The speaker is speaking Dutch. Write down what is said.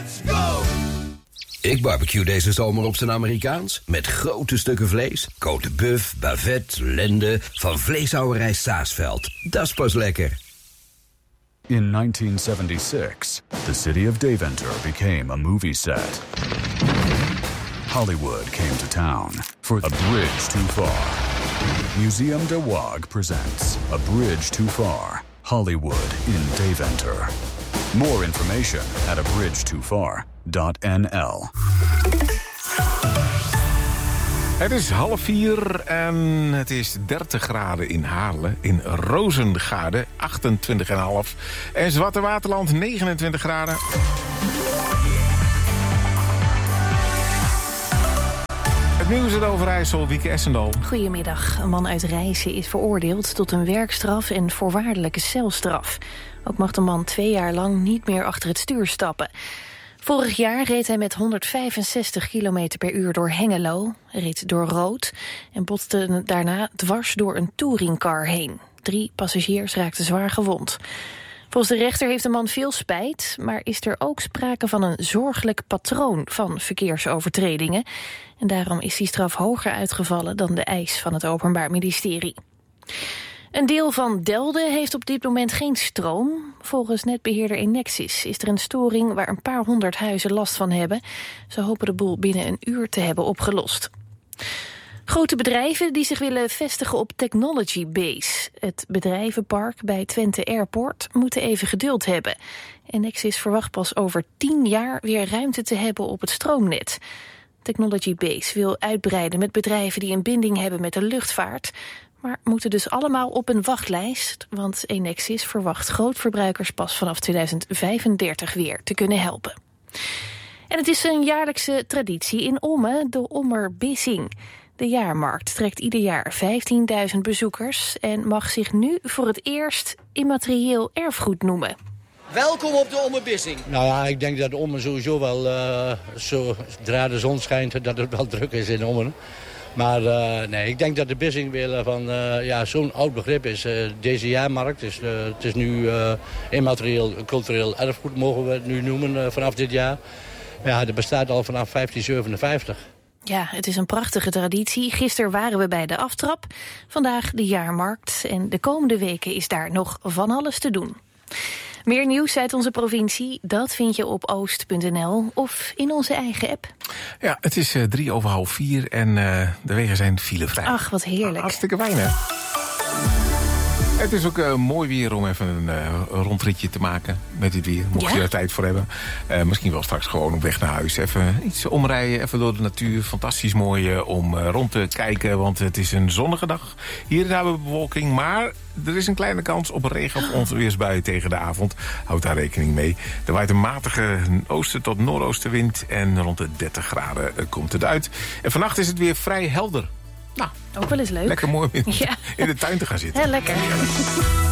Ik barbecue deze zomer op zijn Amerikaans. Met grote stukken vlees, côte bœuf, bavette, lende, van vleeshouwerij Saasveld. Dat is pas lekker. In 1976, the city of Deventer became a movie set. Hollywood came to town for A Bridge Too Far. Museum de Waag presents A Bridge Too Far, Hollywood in Deventer. More information at abridgetofar.nl. Het is 3:30 en het is 30 graden in Haarlem. In Rozengaarde 28,5. En Zwarte Waterland 29 graden. Het nieuws uit Overijssel, Wieke Essendal. Goedemiddag. Een man uit Rijssen is veroordeeld tot een werkstraf en voorwaardelijke celstraf. Ook mag de man 2 jaar lang niet meer achter het stuur stappen. Vorig jaar reed hij met 165 km per uur door Hengelo, reed door Rood en botste daarna dwars door een touringcar heen. 3 passagiers raakten zwaar gewond. Volgens de rechter heeft de man veel spijt, maar is er ook sprake van een zorgelijk patroon van verkeersovertredingen. En daarom is die straf hoger uitgevallen dan de eis van het Openbaar Ministerie. Een deel van Delden heeft op dit moment geen stroom. Volgens netbeheerder Enexis is er een storing waar een paar honderd huizen last van hebben. Ze hopen de boel binnen een uur te hebben opgelost. Grote bedrijven die zich willen vestigen op Technology Base, het bedrijvenpark bij Twente Airport, moeten even geduld hebben. Enexis verwacht pas over 10 jaar weer ruimte te hebben op het stroomnet. Technology Base wil uitbreiden met bedrijven die een binding hebben met de luchtvaart, maar moeten dus allemaal op een wachtlijst, want Enexis verwacht grootverbruikers pas vanaf 2035 weer te kunnen helpen. En het is een jaarlijkse traditie in Ommen, de Ommerbissing. De jaarmarkt trekt ieder jaar 15.000 bezoekers en mag zich nu voor het eerst immaterieel erfgoed noemen. Welkom op de Ommerbissing. Nou ja, ik denk dat Ommen sowieso wel, zodra de zon schijnt, dat het wel druk is in Ommen. Maar nee, ik denk dat de Bissing weer van zo'n oud begrip is. Deze jaarmarkt, het is nu immaterieel cultureel erfgoed, mogen we het nu noemen vanaf dit jaar. Ja, dat bestaat al vanaf 1557. Ja, het is een prachtige traditie. Gisteren waren we bij de aftrap, vandaag de jaarmarkt. En de komende weken is daar nog van alles te doen. Meer nieuws uit onze provincie, dat vind je op oost.nl of in onze eigen app. Ja, het is 3:03 en de wegen zijn filevrij. Ach, wat heerlijk. Hartstikke fijn, hè? Het is ook mooi weer om even een rondritje te maken met dit weer. Mocht je er tijd voor hebben. Misschien wel straks gewoon op weg naar huis. Even iets omrijden, even door de natuur. Fantastisch mooi om rond te kijken, want het is een zonnige dag. Hier en daar hebben we bewolking, maar er is een kleine kans op een regen- of onweersbui tegen de avond. Houd daar rekening mee. Er waait een matige oosten tot noordoostenwind en rond de 30 graden komt het uit. En vannacht is het weer vrij helder. Nou, ook wel eens leuk. Lekker mooi in de tuin te gaan zitten. Heel lekker.